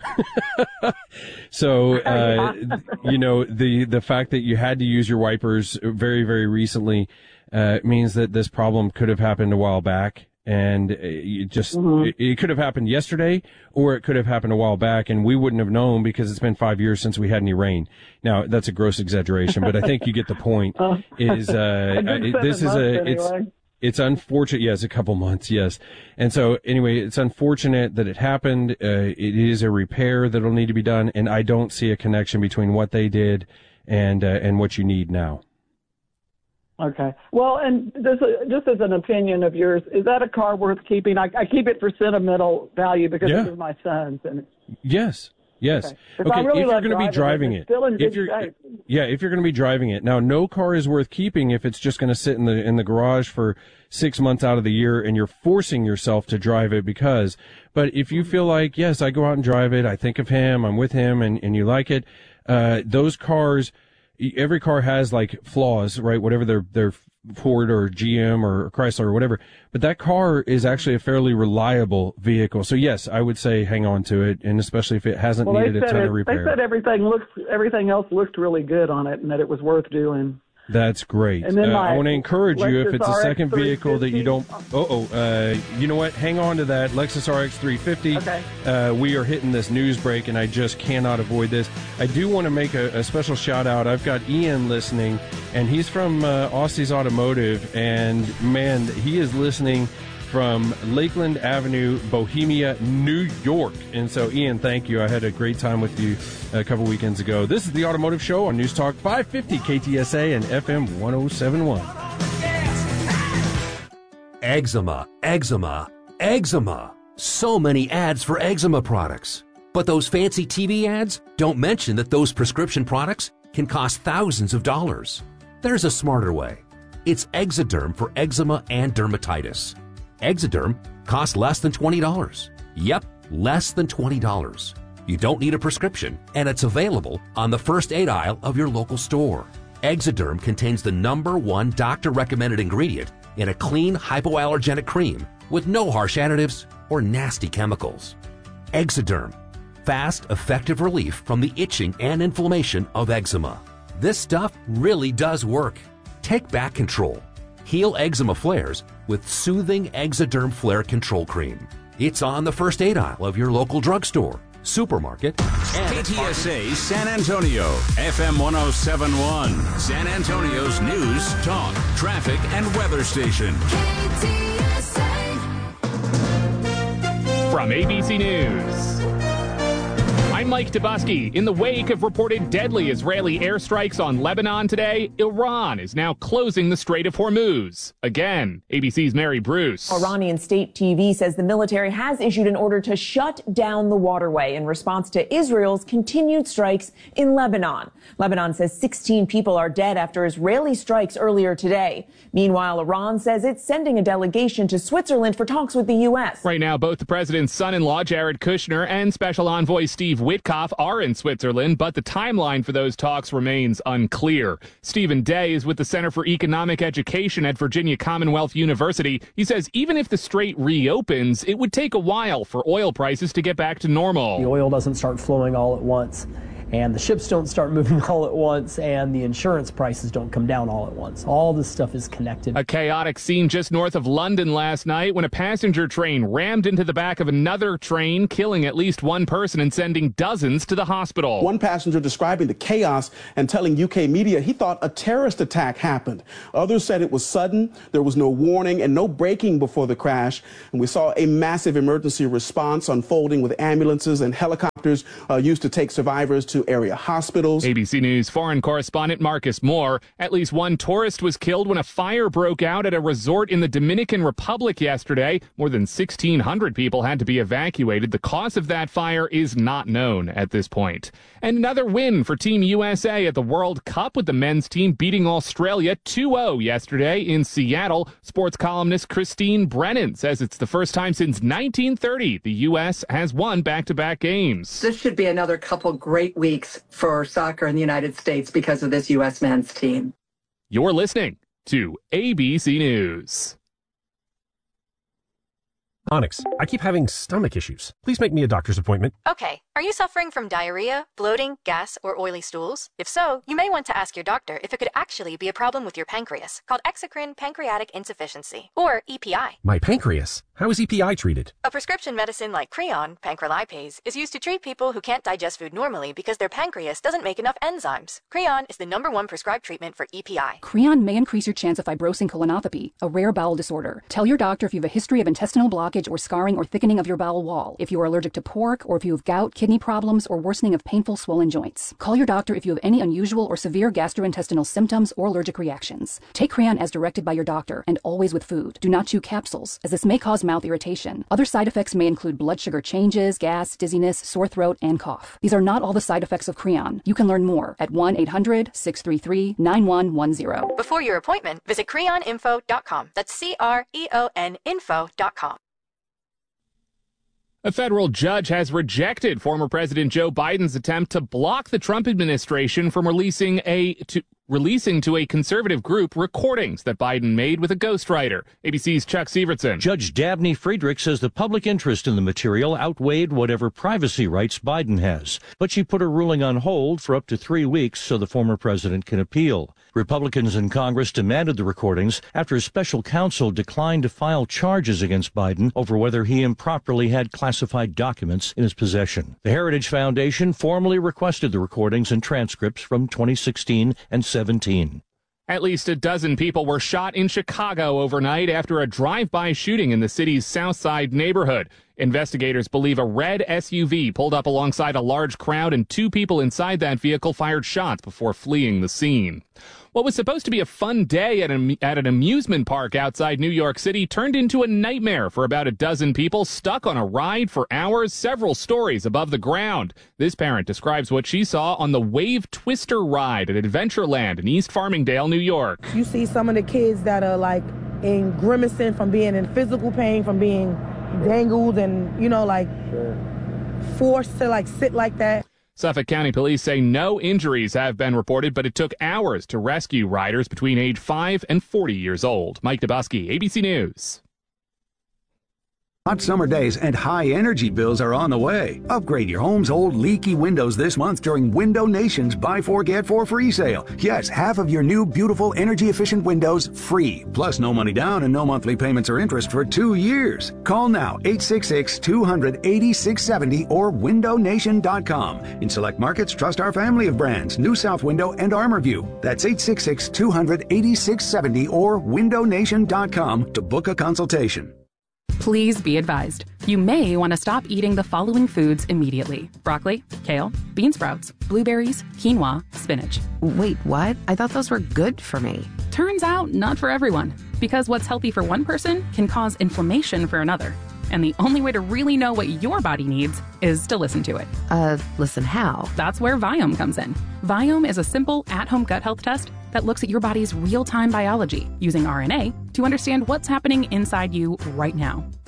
So, uh, you know, the, the fact that you had to use your wipers very, very recently, uh, means that this problem could have happened a while back. And it just, mm-hmm. it, it could have happened yesterday or it could have happened a while back and we wouldn't have known because it's been five years since we had any rain. Now, that's a gross exaggeration, but I think you get the point is, uh, I, this is a, it's, anyway. It's unfortunate. Yes, a couple months. Yes. And so anyway, it's unfortunate that it happened. Uh, it is a repair that'll need to be done. And I don't see a connection between what they did and, uh, and what you need now. Okay. Well, and this, uh, just as an opinion of yours, is that a car worth keeping? I, I keep it for sentimental value because Yeah. it was my son's. And Yes. Yes. Okay. If I really if you're love going to be driving driving it, it, it's still in if good you're, shape. yeah, if you're going to be driving it now, no car is worth keeping if it's just going to sit in the in the garage for six months out of the year and you're forcing yourself to drive it because. But if you feel like, yes, I go out and drive it, I think of him, I'm with him, and and you like it, uh, those cars, every car has like flaws, right? Whatever their their Ford or G M or Chrysler or whatever. But that car is actually a fairly reliable vehicle. So yes, I would say hang on to it, and especially if it hasn't well, needed they a said ton it, of repair. They said everything looks, everything else looked really good on it, and that it was worth doing. That's great. And then uh, my I want to encourage you if Lexus it's a second R X vehicle that you don't. Oh, oh, uh, you know what? Hang on to that Lexus R X three fifty. Okay. Uh, we are hitting this news break, and I just cannot avoid this. I do want to make a, a special shout out. I've got Ian listening, and he's from uh, Aussie's Automotive, and man, he is listening from Lakeland Avenue, Bohemia, New York. And so, Ian, thank you. I had a great time with you a couple weekends ago. This is the Automotive Show on News Talk five fifty K T S A and F M one oh seven point one. Eczema, eczema, eczema. So many ads for eczema products. But those fancy T V ads don't mention that those prescription products can cost thousands of dollars. There's a smarter way. It's Exoderm for eczema and dermatitis. Exoderm costs less than twenty dollars. Yep, less than twenty dollars. You don't need a prescription, and it's available on the first aid aisle of your local store. Exoderm contains the number one doctor-recommended ingredient in a clean hypoallergenic cream with no harsh additives or nasty chemicals. Exoderm, fast, effective relief from the itching and inflammation of eczema. This stuff really does work. Take back control. Heal eczema flares with soothing Exoderm Flare Control Cream. It's on the first aid aisle of your local drugstore, supermarket, and K T S A San Antonio, F M one oh seven point one, San Antonio's news, talk, traffic, and weather station. From A B C News, I'm Mike Dubusky. In the wake of reported deadly Israeli airstrikes on Lebanon today, Iran is now closing the Strait of Hormuz. Again, A B C's Mary Bruce. Iranian state T V says the military has issued an order to shut down the waterway in response to Israel's continued strikes in Lebanon. Lebanon says sixteen people are dead after Israeli strikes earlier today. Meanwhile, Iran says it's sending a delegation to Switzerland for talks with the U S. Right now, both the president's son-in-law, Jared Kushner, and Special Envoy Steve Wynn Witkoff are in Switzerland, but the timeline for those talks remains unclear. Stephen Day is with the Center for Economic Education at Virginia Commonwealth University. He says even if the strait reopens, it would take a while for oil prices to get back to normal. The oil doesn't start flowing all at once, and the ships don't start moving all at once, and the insurance prices don't come down all at once. All this stuff is connected. A chaotic scene just north of London last night when a passenger train rammed into the back of another train, killing at least one person and sending dozens to the hospital. One passenger describing the chaos and telling U K media he thought a terrorist attack happened. Others said it was sudden, there was no warning and no braking before the crash. And we saw a massive emergency response unfolding with ambulances and helicopters uh, used to take survivors to area hospitals. A B C News foreign correspondent Marcus Moore. At least one tourist was killed when a fire broke out at a resort in the Dominican Republic yesterday. More than sixteen hundred people had to be evacuated. The cause of that fire is not known at this point. And another win for Team U S A at the World Cup, with the men's team beating Australia two oh yesterday in Seattle. Sports columnist Christine Brennan says it's the first time since nineteen thirty the U S has won back-to-back games. This should be another couple great weeks for soccer in the United States because of this U S men's team. You're listening to A B C News. Onyx, I keep having stomach issues. Please make me a doctor's appointment. Okay. Are you suffering from diarrhea, bloating, gas, or oily stools? If so, you may want to ask your doctor if it could actually be a problem with your pancreas, called exocrine pancreatic insufficiency, or E P I. My pancreas? How is E P I treated? A prescription medicine like Creon, pancrelipase, is used to treat people who can't digest food normally because their pancreas doesn't make enough enzymes. Creon is the number one prescribed treatment for E P I. Creon may increase your chance of fibrosing colonopathy, a rare bowel disorder. Tell your doctor if you have a history of intestinal blockage or scarring or thickening of your bowel wall, if you are allergic to pork, or if you have gout, kidney problems, or worsening of painful swollen joints. Call your doctor if you have any unusual or severe gastrointestinal symptoms or allergic reactions. Take Creon as directed by your doctor, and always with food. Do not chew capsules, as this may cause mouth irritation. Other side effects may include blood sugar changes, gas, dizziness, sore throat, and cough. These are not all the side effects of Creon. You can learn more at one eight hundred six three three nine one one zero. Before your appointment, visit creon info dot com. That's C R E O N info dot com. A federal judge has rejected former President Joe Biden's attempt to block the Trump administration from releasing a to, releasing to a conservative group recordings that Biden made with a ghostwriter. A B C's Chuck Severson. Judge Dabney Friedrich says the public interest in the material outweighed whatever privacy rights Biden has, but she put her ruling on hold for up to three weeks so the former president can appeal. Republicans in Congress demanded the recordings after a special counsel declined to file charges against Biden over whether he improperly had classified documents in his possession. The Heritage Foundation formally requested the recordings and transcripts from twenty sixteen and seventeen. At least a dozen people were shot in Chicago overnight after a drive-by shooting in the city's South Side neighborhood. Investigators believe a red S U V pulled up alongside a large crowd and two people inside that vehicle fired shots before fleeing the scene. What was supposed to be a fun day at an, at an amusement park outside New York City turned into a nightmare for about a dozen people stuck on a ride for hours several stories above the ground. This parent describes what she saw on the Wave Twister ride at Adventureland in East Farmingdale, New York. You see some of the kids that are like in grimacing from being in physical pain, from being dangled and, you know, like forced to like sit like that. Suffolk County Police say no injuries have been reported, but it took hours to rescue riders between age five and forty years old. Mike Dubosky, A B C News. Hot summer days and high energy bills are on the way. Upgrade your home's old leaky windows this month during Window Nation's Buy Four Get Four free sale. Yes, half of your new beautiful energy efficient windows free. Plus no money down and no monthly payments or interest for two years. Call now eight six six, two hundred, eighty-six seventy or window nation dot com. In select markets, trust our family of brands, New South Window and ArmorView. That's eight six six, two hundred, eighty-six seventy or window nation dot com to book a consultation. Please be advised, you may want to stop eating the following foods immediately. Broccoli, kale, bean sprouts, blueberries, quinoa, spinach. Wait, what? I thought those were good for me. Turns out, not for everyone. Because what's healthy for one person can cause inflammation for another. And the only way to really know what your body needs is to listen to it. Uh, listen how? That's where Viome comes in. Viome is a simple, at-home gut health test that looks at your body's real-time biology using R N A to understand what's happening inside you right now.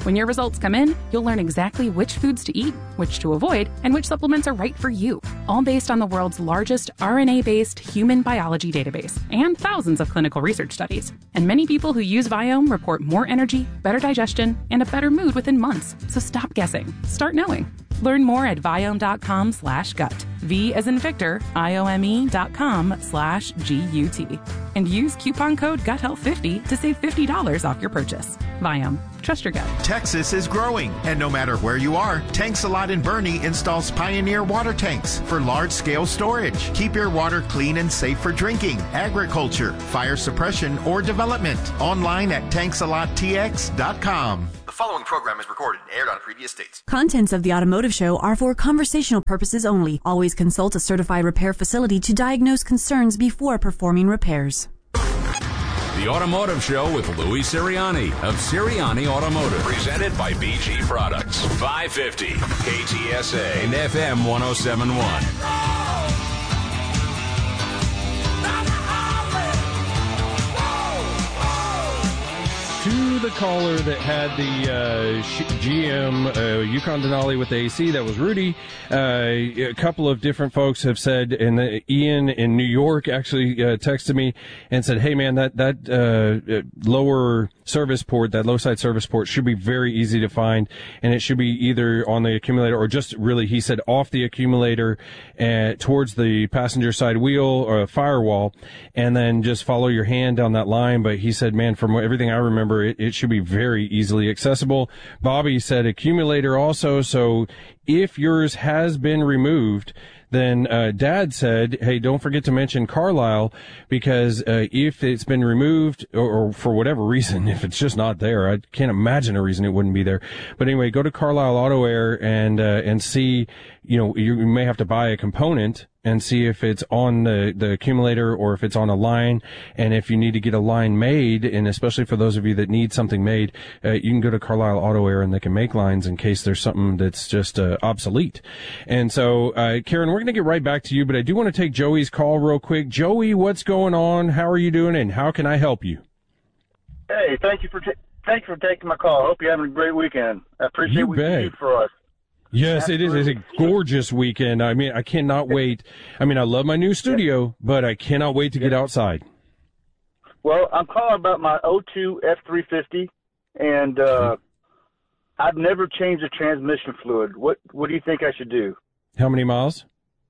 When your results come in, you'll learn exactly which foods to eat, which to avoid, and which supplements are right for you, all based on the world's largest R N A-based human biology database and thousands of clinical research studies. And many people who use Viome report more energy, better digestion, and a better mood within months. So stop guessing. Start knowing. Learn more at Viome.com slash gut. V as in Victor, I-O-M-E dot com slash G-U-T. And use coupon code gut health fifty to save fifty dollars off your purchase. Viome. Trust your gut. Texas is growing, and no matter where you are, Tanks a Lot in Bernie installs Pioneer water tanks for large-scale storage. Keep your water clean and safe for drinking, agriculture, fire suppression, or development. Online at tanks a lot t x dot com. The following program is recorded and aired on previous dates. Contents of the Automotive Show are for conversational purposes only. Always consult a certified repair facility to diagnose concerns before performing repairs. The Automotive Show with Louis Sirianni of Sirianni Automotive. Presented by B G Products. five fifty K T S A and F M one oh seven point one. To the caller that had the uh, G M uh, Yukon Denali with the A C, that was Rudy. Uh, a couple of different folks have said, and the, Ian in New York actually uh, texted me and said, hey man, that, that uh, lower service port, that low side service port should be very easy to find, and it should be either on the accumulator or just really, he said, off the accumulator and towards the passenger side wheel or a firewall, and then just follow your hand down that line. But he said, man, from everything I remember, It, it should be very easily accessible. Bobby said accumulator also, so if yours has been removed, then uh, Dad said, hey, don't forget to mention Carlisle, because uh, if it's been removed, or, or for whatever reason, if it's just not there, I can't imagine a reason it wouldn't be there. But anyway, go to Carlisle Auto Air and uh, and see, you know, you may have to buy a component and see if it's on the, the accumulator or if it's on a line. And if you need to get a line made, and especially for those of you that need something made, uh, you can go to Carlisle Auto Air and they can make lines in case there's something that's just uh, obsolete. And so, uh, Karen, we're going to get right back to you, but I do want to take Joey's call real quick. Joey, what's going on? How are you doing, and how can I help you? Hey, thank you for ta- thank you for taking my call. I hope you're having a great weekend. I appreciate You what bet. you do for us. Yes, it is. It's a gorgeous weekend. I mean, I cannot wait. I mean, I love my new studio, but I cannot wait to get outside. Well, I'm calling about my oh two F three fifty, and uh, I've never changed the transmission fluid. What What do you think I should do? How many miles?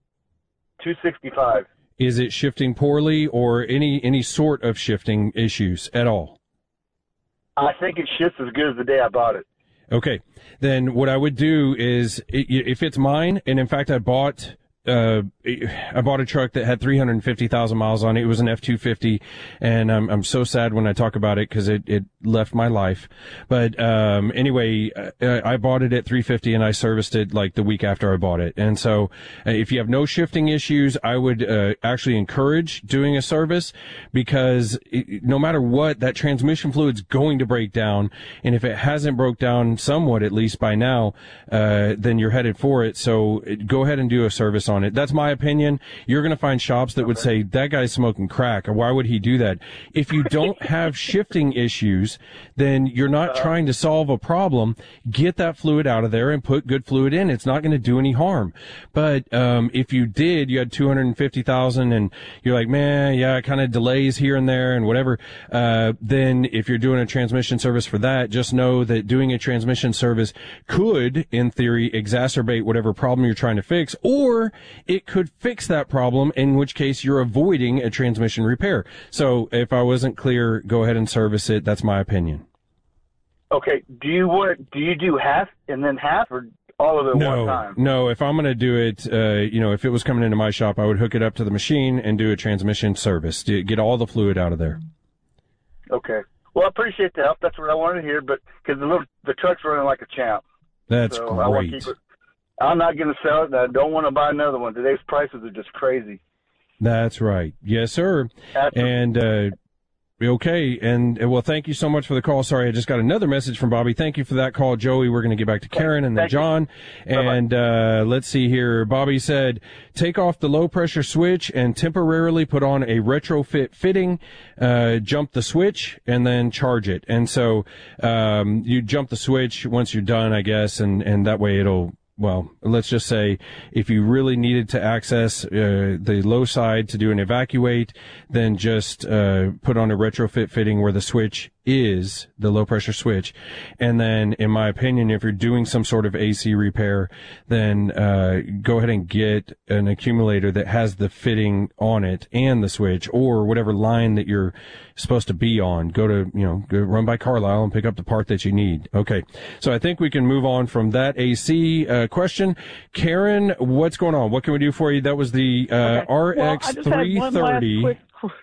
two sixty-five. Is it shifting poorly, or any any sort of shifting issues at all? I think it shifts as good as the day I bought it. Okay, then what I would do is, i- if it's mine, and in fact I bought, uh, I bought a truck that had three hundred fifty thousand miles on it. It was an F two fifty, and I'm I'm so sad when I talk about it because it it left my life. But um, anyway, uh, I bought it at three fifty, and I serviced it like the week after I bought it. And so, uh, if you have no shifting issues, I would uh, actually encourage doing a service, because it, no matter what, that transmission fluid's going to break down, and if it hasn't broke down somewhat at least by now, uh, then you're headed for it. So uh, go ahead and do a service on it. That's my opinion. You're going to find shops that would say, that guy's smoking crack, or why would he do that? If you don't have shifting issues, then you're not trying to solve a problem. Get that fluid out of there and put good fluid in. It's not going to do any harm. But um, if you did, you had two hundred fifty thousand and you're like, man, yeah, it kind of delays here and there and whatever, uh, then if you're doing a transmission service for that, just know that doing a transmission service could, in theory, exacerbate whatever problem you're trying to fix, or it could fix that problem, in which case you're avoiding a transmission repair. So if I wasn't clear, go ahead and service it. That's my opinion. Okay. Do you want? Do you do half and then half, or all of it at No, one time? no. If I'm going to do it, uh, you know, if it was coming into my shop, I would hook it up to the machine and do a transmission service to get all the fluid out of there. Okay. Well, I appreciate the help. That's what I wanted to hear, but because the little the truck's running like a champ. That's so I want to great. keep it. I'm not going to sell it, and I don't want to buy another one. Today's prices are just crazy. That's right. Yes, sir. Absolutely. And uh, Okay, and uh, well, thank you so much for the call. Sorry, I just got another message from Bobby. Thank you for that call, Joey. We're going to get back to Karen and then Thank you. John. And uh, let's see here. Bobby said, take off the low-pressure switch and temporarily put on a retrofit fitting, uh, jump the switch, and then charge it. And so um, you jump the switch once you're done, I guess, and, and that way it'll well, let's just say if you really needed to access uh, the low side to do an evacuate, then just uh, put on a retrofit fitting where the switch is the low pressure switch. And then, in my opinion, if you're doing some sort of A C repair, then uh, go ahead and get an accumulator that has the fitting on it and the switch, or whatever line that you're supposed to be on. Go to, you know, go run by Carlisle and pick up the part that you need. Okay. So I think we can move on from that A C uh, question. Karen, what's going on? What can we do for you? That was the uh, okay. R X three thirty. Well,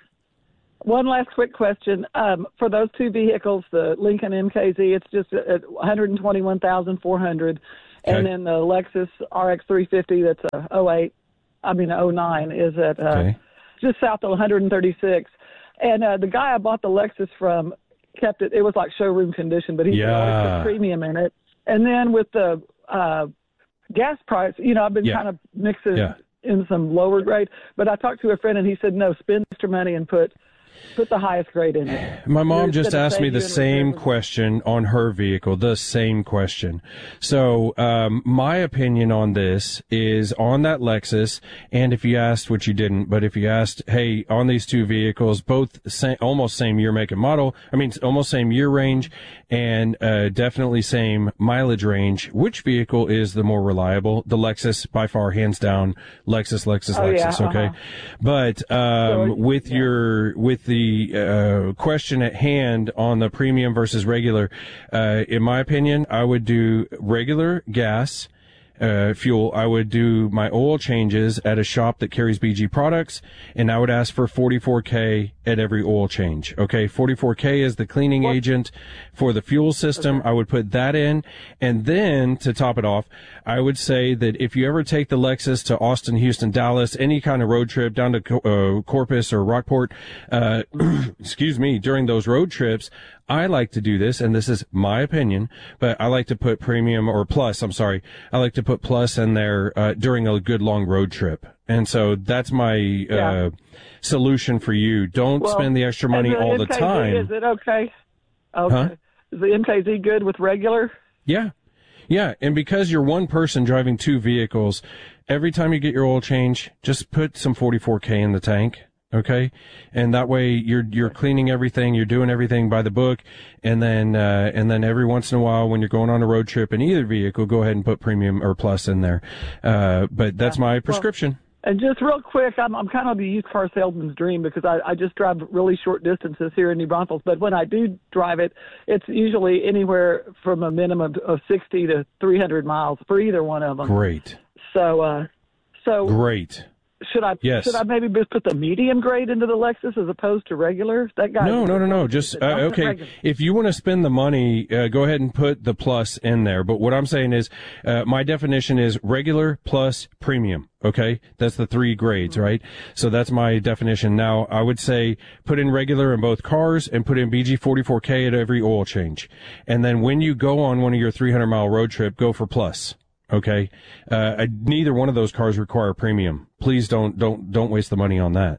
One last quick question. Um, for those two vehicles, the Lincoln M K Z, it's just at one hundred twenty-one thousand four hundred dollars. Okay. And then the Lexus R X three fifty, that's a oh eight, I mean oh nine, is at uh, okay. just south of one hundred thirty-six. And uh, the guy I bought the Lexus from kept it, it was like showroom condition, but he yeah. always put premium in it. And then with the uh, gas price, you know, I've been yeah. kind of mixing yeah. in some lower grade. But I talked to a friend, and he said, no, spend extra money and put Put the highest grade in it. My mom You're just asked me the same question on her vehicle, the same question. So, um, my opinion on this is on that Lexus, and if you asked, which you didn't, but if you asked, hey, on these two vehicles, both same, almost same year, make, and model, I mean, almost same year range, and uh, definitely same mileage range, which vehicle is the more reliable? The Lexus, by far, hands down, Lexus, Lexus, oh, Lexus, yeah, okay? Uh-huh. But um, so, with yeah. your, with the uh, question at hand on the premium versus regular, uh, in my opinion, I would do regular gas uh, fuel. I would do my oil changes at a shop that carries B G products, and I would ask for forty-four K at every oil change. Okay, forty-four K is the cleaning what? agent for the fuel system. Okay. I would put that in, and then to top it off, I would say that if you ever take the Lexus to Austin, Houston, Dallas, any kind of road trip down to uh, Corpus or Rockport, uh, excuse me, during those road trips, I like to do this, and this is my opinion, but I like to put premium or plus, I'm sorry, I like to put plus in there uh, during a good long road trip. And so that's my yeah. uh, solution for you. Don't well, spend the extra money all the M K Z, time. Is it okay? Okay. Huh? Is the M K Z good with regular? Yeah. Yeah, and because you're one person driving two vehicles, every time you get your oil change, just put some forty-four K in the tank. Okay, and that way you're you're cleaning everything, you're doing everything by the book, and then uh, and then every once in a while when you're going on a road trip in either vehicle, go ahead and put premium or plus in there. Uh, but that's yeah. my prescription. Well, and just real quick, I'm I'm kind of the used car salesman's dream because I, I just drive really short distances here in New Braunfels. But when I do drive it, it's usually anywhere from a minimum of sixty to three hundred miles for either one of them. Great. So, uh, so great. Should I yes. should I maybe just put the medium grade into the Lexus as opposed to regular? That guy. No, no, no, no. Just uh, okay. If you want to spend the money, uh, go ahead and put the plus in there. But what I'm saying is, uh, my definition is regular plus premium. Okay, that's the three grades, mm-hmm. right? So that's my definition. Now, I would say put in regular in both cars and put in B G forty-four K at every oil change. And then when you go on one of your three hundred mile road trip, go for plus. Okay, uh, I, neither one of those cars require premium. Please don't don't don't waste the money on that.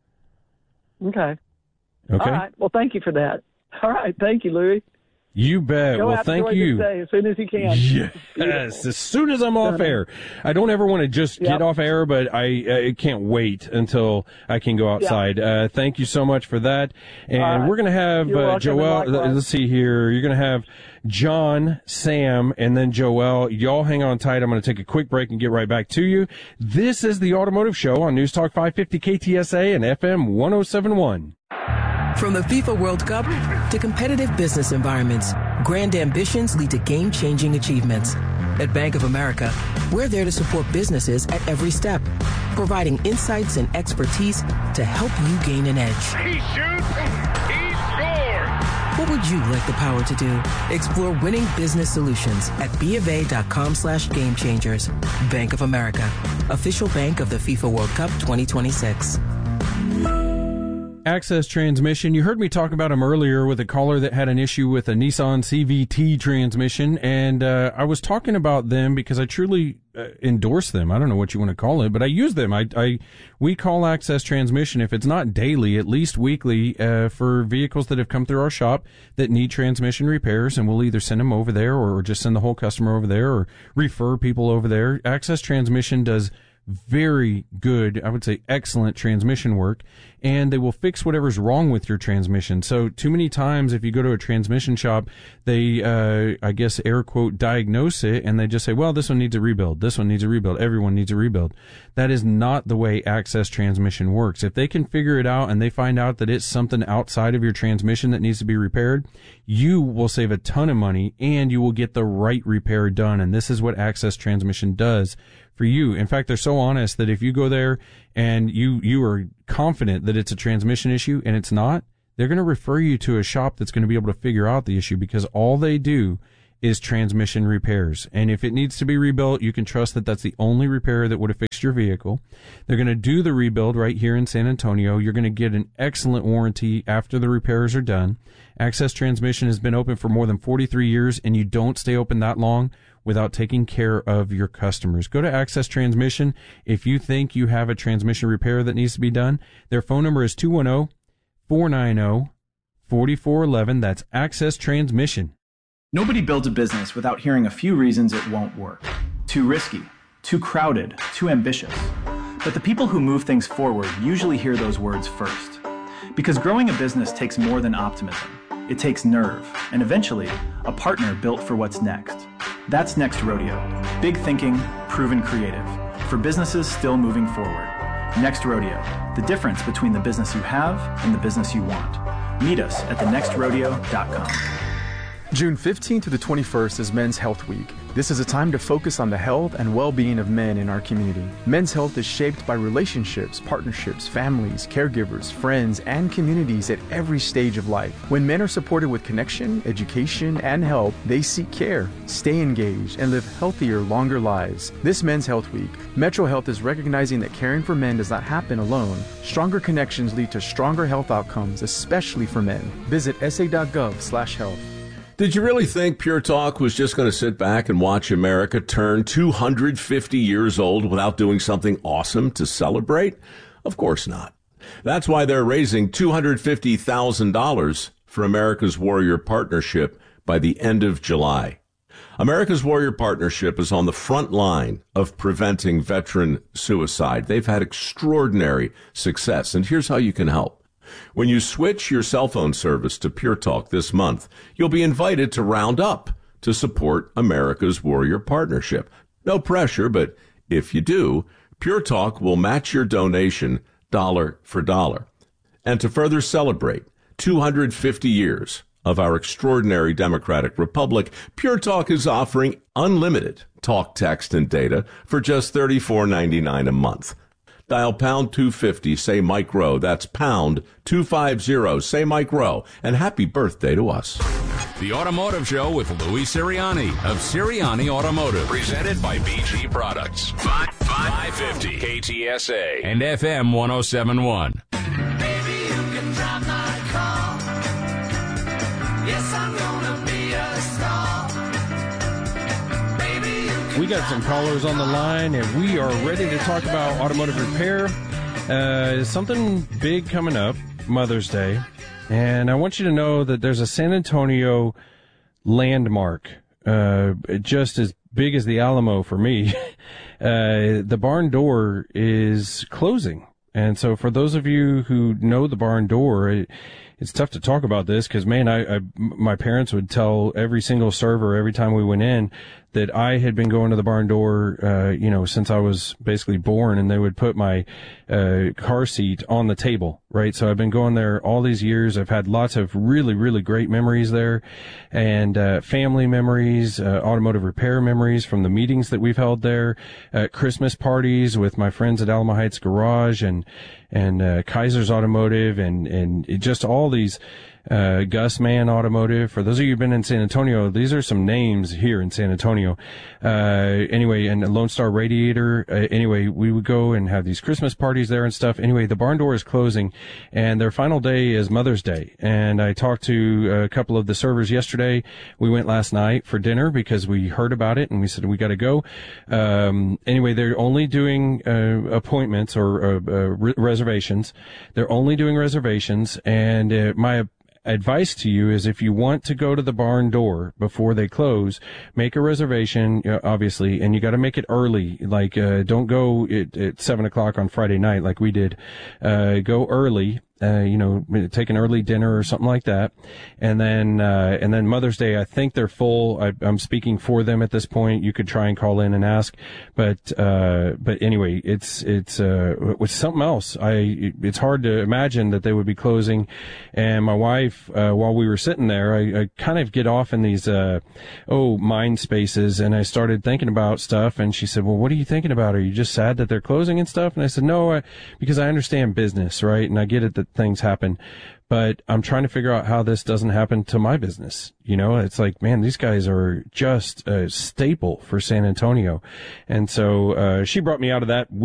Okay. Okay. All right. Well, thank you for that. All right. Thank you, Louis. You bet. Go well, thank you. Day as soon as you can. Yes, as soon as I'm off air. I don't ever want to just yep. get off air, but I, I can't wait until I can go outside. Yep. Uh, thank you so much for that. And right. we're going to have uh, Joel. Let's see here. You're going to have John, Sam, and then Joel. Y'all hang on tight. I'm going to take a quick break and get right back to you. This is the Automotive Show on News Talk five fifty K T S A and F M one oh seven point one. From the FIFA World Cup to competitive business environments, grand ambitions lead to game-changing achievements. At Bank of America, we're there to support businesses at every step, providing insights and expertise to help you gain an edge. He shoots, he scores! What would you like the power to do? Explore winning business solutions at BofA.com slash game changers. Bank of America, official bank of the FIFA World Cup twenty twenty-six. Access Transmission. You heard me talk about them earlier with a caller that had an issue with a Nissan C V T transmission, and uh, I was talking about them because I truly uh, endorse them. I don't know what you want to call it, but I use them. I, I we call Access Transmission, if it's not daily, at least weekly, uh, for vehicles that have come through our shop that need transmission repairs, and we'll either send them over there or just send the whole customer over there or refer people over there. Access Transmission does very good, I would say excellent transmission work, and they will fix whatever's wrong with your transmission. So too many times if you go to a transmission shop, they, uh, I guess, air quote, diagnose it, and they just say, well, this one needs a rebuild. This one needs a rebuild. Everyone needs a rebuild. That is not the way Access Transmission works. If they can figure it out and they find out that it's something outside of your transmission that needs to be repaired, you will save a ton of money and you will get the right repair done. And this is what Access Transmission does for you. In fact, they're so honest that if you go there and you, you are confident that it's a transmission issue and it's not, they're going to refer you to a shop that's going to be able to figure out the issue, because all they do is transmission repairs. And if it needs to be rebuilt, you can trust that that's the only repair that would have fixed your vehicle. They're going to do the rebuild right here in San Antonio. You're going to get an excellent warranty after the repairs are done. Access Transmission has been open for more than forty-three years, and you don't stay open that long without taking care of your customers. Go to Access Transmission if you think you have a transmission repair that needs to be done. Their phone number is two one zero, four nine zero, four four one one. That's Access Transmission. Nobody builds a business without hearing a few reasons it won't work. Too risky, too crowded, too ambitious. But the people who move things forward usually hear those words first. Because growing a business takes more than optimism. It takes nerve, and eventually, a partner built for what's next. That's Next Rodeo. Big thinking, proven creative. For businesses still moving forward. Next Rodeo. The difference between the business you have and the business you want. Meet us at the next rodeo dot com. June fifteenth to the twenty-first is Men's Health Week. This is a time to focus on the health and well-being of men in our community. Men's health is shaped by relationships, partnerships, families, caregivers, friends, and communities at every stage of life. When men are supported with connection, education, and help, they seek care, stay engaged, and live healthier, longer lives. This Men's Health Week, Metro Health is recognizing that caring for men does not happen alone. Stronger connections lead to stronger health outcomes, especially for men. Visit s a dot gov slash health. Did you really think Pure Talk was just going to sit back and watch America turn two hundred fifty years old without doing something awesome to celebrate? Of course not. That's why they're raising two hundred fifty thousand dollars for America's Warrior Partnership by the end of July. America's Warrior Partnership is on the front line of preventing veteran suicide. They've had extraordinary success, and here's how you can help. When you switch your cell phone service to Pure Talk this month, you'll be invited to round up to support America's Warrior Partnership. No pressure, but if you do, Pure Talk will match your donation dollar for dollar. And to further celebrate two hundred fifty years of our extraordinary democratic republic, Pure Talk is offering unlimited talk, text, and data for just thirty-four ninety-nine a month. Dial pound two fifty, say Mike Rowe. That's pound two fifty, say Mike Rowe. And happy birthday to us. The Automotive Show with Louis Sirianni of Sirianni Automotive. Presented by B G Products. five fifty K T S A and F M one oh seven point one. Baby, you can drive my car. Yes, I'm gonna be a star. We got some callers on the line, and we are ready to talk about automotive repair. Uh, something big coming up, Mother's Day. And I want you to know that there's a San Antonio landmark, uh, just as big as the Alamo for me. uh, the barn door is closing. And so for those of you who know the barn door, it, it's tough to talk about this because, man, I, I, my parents would tell every single server every time we went in that I had been going to the barn door, uh, you know, since I was basically born, and they would put my, uh, car seat on the table, right? So I've been going there all these years. I've had lots of really, really great memories there, and, uh, family memories, uh, automotive repair memories from the meetings that we've held there, uh, Christmas parties with my friends at Alamo Heights Garage and, and, uh, Kaiser's Automotive and, and it just all these, uh, Gus Mann Automotive. For those of you who've been in San Antonio, these are some names here in San Antonio. Uh, anyway, and Lone Star Radiator. Uh, anyway, we would go and have these Christmas parties there and stuff. Anyway, the barn door is closing, and their final day is Mother's Day. And I talked to a couple of the servers yesterday. We went last night for dinner because we heard about it, and we said we got to go. Um, anyway, they're only doing uh, appointments or uh, uh, re- reservations. They're only doing reservations, and uh, my advice to you is if you want to go to the barn door before they close, make a reservation, uh, obviously, and you got to make it early. Like, uh, don't go at, at seven o'clock on Friday night like we did. Uh, go early. Uh, you know, take an early dinner or something like that. And then, uh, and then Mother's Day, I think they're full. I, I'm speaking for them at this point. You could try and call in and ask. But, uh, but anyway, it's, it's, uh, with something else. I, it's hard to imagine that they would be closing. And my wife, uh, while we were sitting there, I, I kind of get off in these, uh, oh, mind spaces. And I started thinking about stuff. And she said, well, what are you thinking about? Are you just sad that they're closing and stuff? And I said, no, I, because I understand business, right? And I get it that things happen, but I'm trying to figure out how this doesn't happen to my business. You know, it's like, man, these guys are just a staple for San Antonio. And so, uh, she brought me out of that